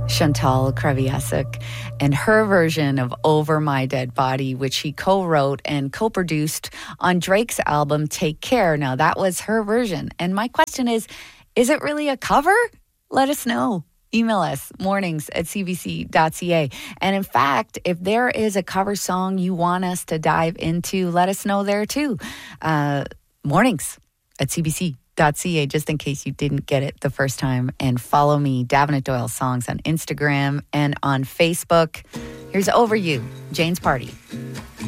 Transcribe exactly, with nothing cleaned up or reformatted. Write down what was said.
Chantal Kreviazuk and her version of Over My Dead Body, which he co-wrote and co-produced on Drake's album Take Care. Now, that was her version. And my question is, is it really a cover? Let us know. Email us, mornings at c b c dot c a. And in fact, if there is a cover song you want us to dive into, let us know there too. Uh, mornings at c b c dot c a, just in case you didn't get it the first time. And follow me, Davenant Doyle Songs, on Instagram and on Facebook. Here's Over You, Jane's Party.